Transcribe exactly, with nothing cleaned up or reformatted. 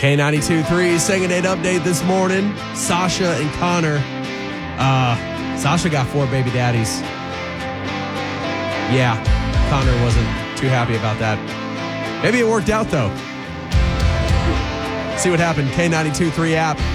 K ninety-two point three second date update this morning. Sasha and Connor. Uh, Sasha got four baby daddies. Yeah, Connor wasn't too happy about that. Maybe it worked out, though. See what happened. K ninety-two point three app.